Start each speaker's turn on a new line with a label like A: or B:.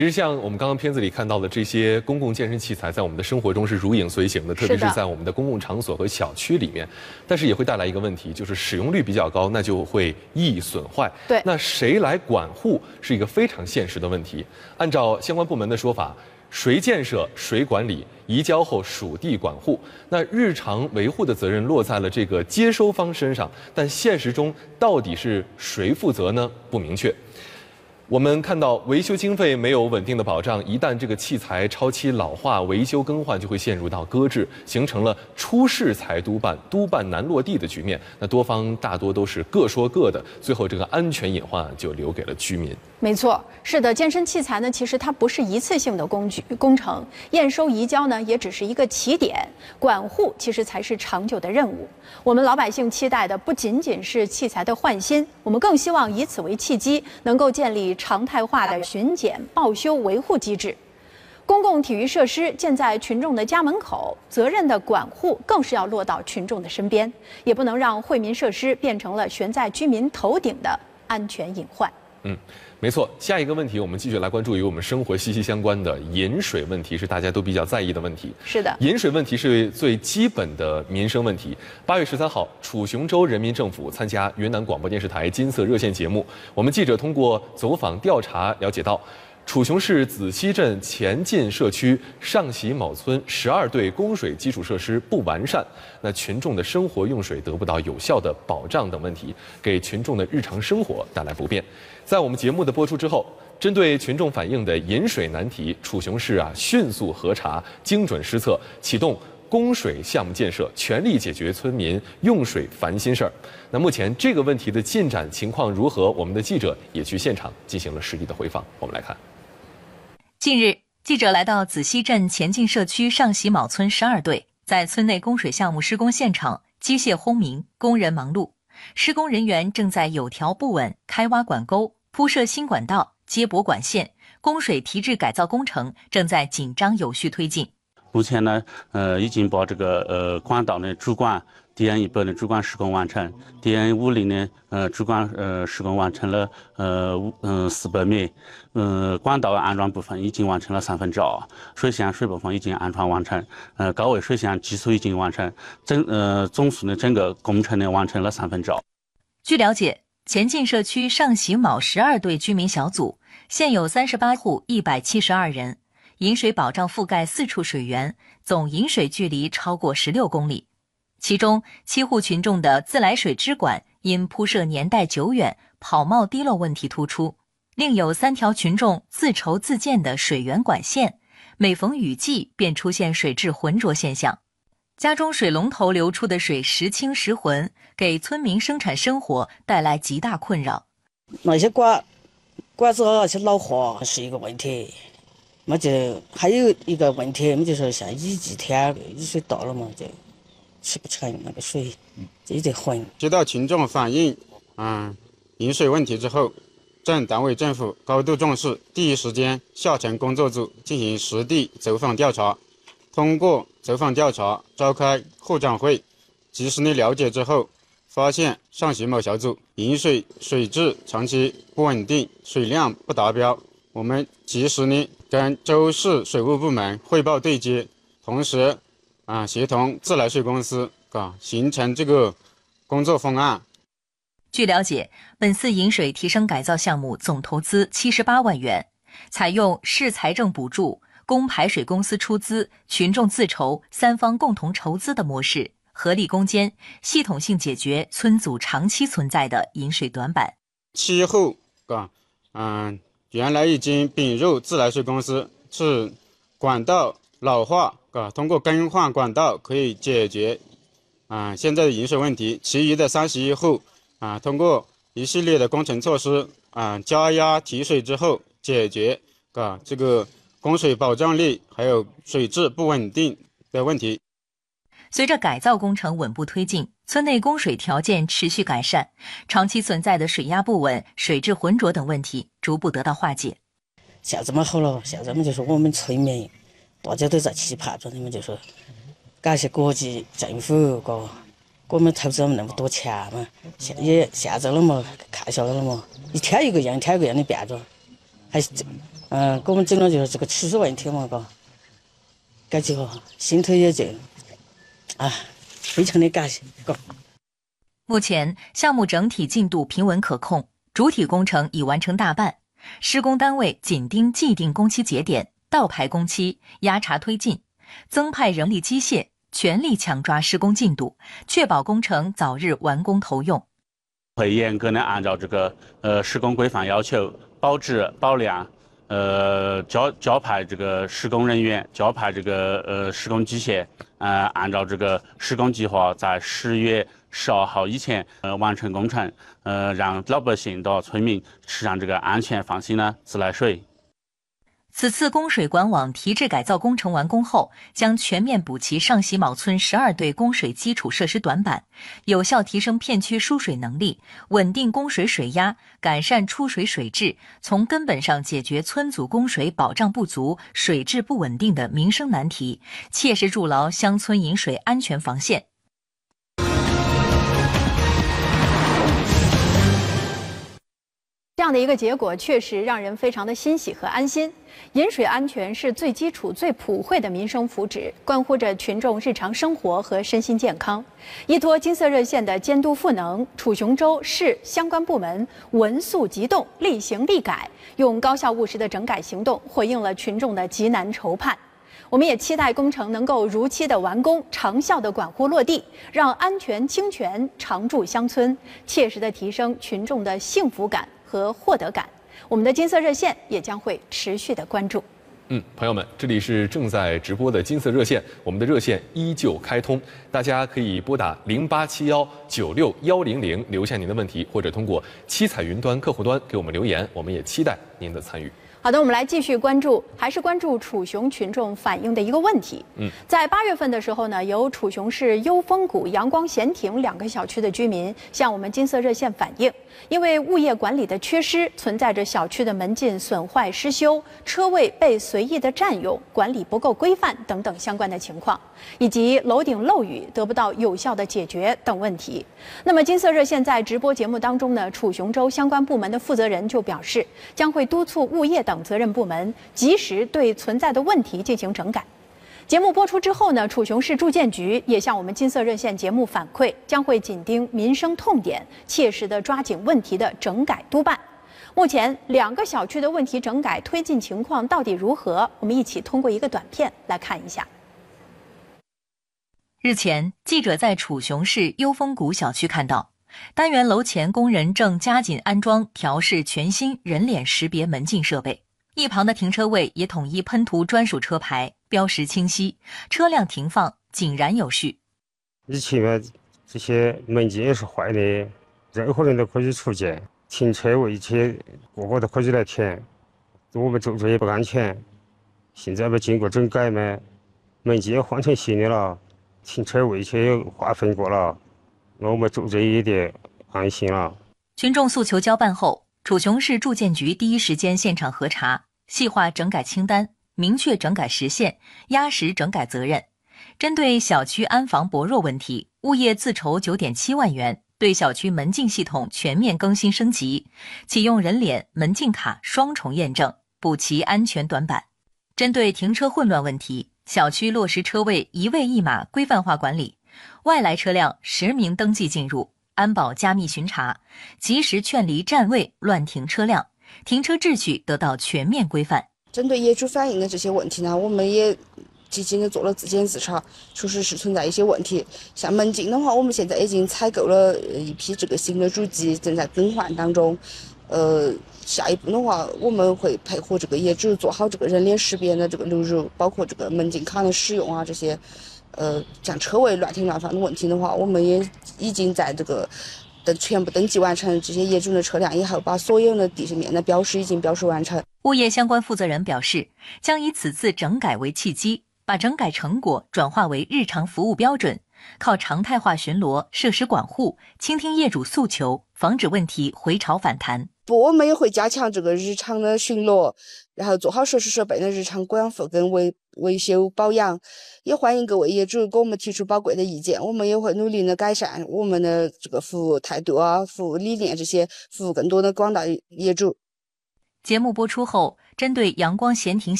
A: 其实像我们刚刚片子里看到的这些公共健身器材，在我们的生活中是如影随形的，特别是在我们的公共场所和小区里面。但是也会带来一个问题，就是使用率比较高，那就会易损坏。
B: 对，
A: 那谁来管护是一个非常现实的问题。按照相关部门的说法，谁建设谁管理，移交后属地管护。那日常维护的责任落在了这个接收方身上，但现实中到底是谁负责呢？不明确。我们看到维修经费没有稳定的保障，一旦这个器材超期老化，维修更换就会陷入到搁置，形成了出事才督办，督办难落地的局面。那多方大多都是各说各的，最后这个安全隐患就留给了居民。
B: 没错，是的，健身器材呢，其实它不是一次性的工程，验收移交呢也只是一个起点，管护其实才是长久的任务。我们老百姓期待的不仅仅是器材的换新，我们更希望以此为契机，能够建立常态化的巡检、报修、维护机制。公共体育设施建在群众的家门口，责任的管护更是要落到群众的身边，也不能让惠民设施变成了悬在居民头顶的安全隐患。
A: 没错，下一个问题我们继续来关注与我们生活息息相关的饮水问题，是大家都比较在意的问题。
B: 是的，
A: 饮水问题是最基本的民生问题。8月13号，楚雄州人民政府参加云南广播电视台金色热线节目，我们记者通过走访调查了解到，楚雄市子溪镇前进社区上喜某村12队供水基础设施不完善，那群众的生活用水得不到有效的保障等问题，给群众的日常生活带来不便。在我们节目的播出之后，针对群众反映的饮水难题，楚雄市迅速核查、精准施策，启动供水项目建设，全力解决村民用水烦心事儿。那目前这个问题的进展情况如何？我们的记者也去现场进行了实地的回访，我们来看。
C: 近日，记者来到子溪镇前进社区上喜卯村12队，在村内供水项目施工现场，机械轰鸣，工人忙碌，施工人员正在有条不紊开挖管沟、铺设新管道、接驳管线，供水提质改造工程正在紧张有序推进。
D: 目前呢，已经把这个管道的主管DN100的主管施工完成，DN50呢主管施工完成了400米，管道安装部分已经完成了2/3，水线水部分已经安装完成，高位水线基础已经完成，总数呢整个工程呢完成了2/3。
C: 据了解，前进社区上喜卯12队居民小组现有38户172人，饮水保障覆盖4处水源，总饮水距离超过16公里。其中7户群众的自来水支管因铺设年代久远，跑冒滴漏问题突出，另有3条群众自筹自建的水源管线，每逢雨季便出现水质浑浊现象。家中水龙头流出的水时清时浑，给村民生产生活带来极大困扰。
E: 那些管子那些老化是一个问题，那就还有一个问题，那就是像雨季天雨水大了嘛，就吃不成那个水，就一直浑。
F: 接到群众反映饮水问题之后，镇党委政府高度重视，第一时间下沉工作组进行实地走访调查。通过走访调查，召开户长会，及时的了解之后，发现上喜某小组饮水水质长期不稳定，水量不达标。我们及时的跟州市水务部门汇报对接，同时协同自来水公司形成这个工作方案。
C: 据了解，本次饮水提升改造项目总投资78万元，采用市财政补助、供排水公司出资、群众自筹3方共同筹资的模式，合力攻坚，系统性解决村组长期存在的饮水短板。
F: 7户原来已经并入自来水公司，是管道老化通过更换管道可以解决现在的饮水问题。其余的31户通过一系列的工程措施加压提水之后，解决这个供水保障力还有水质不稳定的问题。
C: 随着改造工程稳步推进，村内供水条件持续改善，长期存在的水压不稳、水质浑浊等问题逐步得到化解。
E: 现在嘛好了，现在嘛就是我们村民大家都在期盼着，你们就是感谢国际政府给我们投资了那么多钱嘛，现在了嘛看下来了嘛，一天一个样的变着。 还是给我们整了就是这个吃水问题嘛，感觉心头也就非常的感谢。
C: 目前项目整体进度平稳可控，主体工程已完成大半，施工单位紧盯既定工期节点，倒排工期，压查推进，增派人力机械，全力抢抓施工进度，确保工程早日完工投用。
D: 会严格的按照这个施工规范要求，保质保量，交派这个施工人员，交派这个施工机械，按照这个施工计划，在10月12号以前完成工程，让老百姓到村民吃上这个安全放心的自来水。
C: 此次供水管网提质改造工程完工后，将全面补齐上喜卯村12对供水基础设施短板，有效提升片区输水能力，稳定供水水压，改善出水水质，从根本上解决村组供水保障不足、水质不稳定的民生难题，切实筑牢乡村饮水安全防线。
B: 这样的一个结果确实让人非常的欣喜和安心。饮水安全是最基础、最普惠的民生福祉，关乎着群众日常生活和身心健康。依托金色热线的监督赋能，楚雄州市相关部门闻速急动、立行立改，用高效务实的整改行动回应了群众的急难愁盼。我们也期待工程能够如期的完工，长效的管护落地，让安全清泉常驻乡村，切实的提升群众的幸福感和获得感。我们的金色热线也将会持续的关注。
A: 朋友们，这里是正在直播的金色热线，我们的热线依旧开通，大家可以拨打0871961100留下您的问题，或者通过七彩云端客户端给我们留言，我们也期待您的参与。
B: 好的，我们来继续关注，还是关注楚雄群众反映的一个问题。在8月份的时候呢，由楚雄市优峰谷、阳光闲庭2个小区的居民向我们金色热线反映，因为物业管理的缺失，存在着小区的门禁损坏失修、车位被随意的占用、管理不够规范等等相关的情况，以及楼顶漏雨得不到有效的解决等问题。那么金色热线在直播节目当中呢，楚雄州相关部门的负责人就表示，将会督促物业等责任部门及时对存在的问题进行整改。节目播出之后呢，楚雄市住建局也向我们金色热线节目反馈，将会紧盯民生痛点，切实的抓紧问题的整改督办。目前2个小区的问题整改推进情况到底如何？我们一起通过一个短片来看一下。
C: 日前，记者在楚雄市优峰谷小区看到，单元楼前工人正加紧安装调试全新人脸识别门禁设备，一旁的停车位也统一喷涂专属车牌，标识清晰，车辆停放井然有序。
G: 以前嘛，这些门禁也是坏的，任何人都可以出检，停车位些个个都可以来填，我们住着也不安全。现在嘛，经过整改嘛，门禁也换成新的了，停车位些也划分过了，那我们住着也得安心了。
C: 群众诉求交办后，楚雄市住建局第一时间现场核查，细化整改清单，明确整改时限，压实整改责任。针对小区安防薄弱问题，物业自筹9.7万元，对小区门禁系统全面更新升级，启用人脸、门禁卡双重验证，补齐安全短板。针对停车混乱问题，小区落实车位一位一码规范化管理，外来车辆实名登记进入，安保加密巡查，及时劝离占位乱停车辆，停车秩序得到全面规范。
H: 针对业主反映的这些问题呢，我们也积极的做了自检自查，确实是存在一些问题。像门禁的话，我们现在已经采购了一批这个新的主机，正在更换当中。下一步的话，我们会配合这个业主做好这个人脸识别的这个流入，包括这个门禁卡的使用啊这些。像车位乱停乱放的问题的话，我们也已经在这个全部登记完成，这些业主的车辆以后把所有的地面的标识已经标识完成。
C: 物业相关负责人表示，将以此次整改为契机，把整改成果转化为日常服务标准，靠常态化巡逻、设施管护，倾听业主诉求，防止问题回潮反弹。
H: 我们也会加强这个日常的巡逻，然后做好设施设备的日常管护跟维修保养。也欢迎各位业主给我们提出宝贵的意见，我们也会努力的改善我们的这个服务态度啊、服务理念这些，服务更多的广大业主。
C: 节目播出后，针对阳光闲庭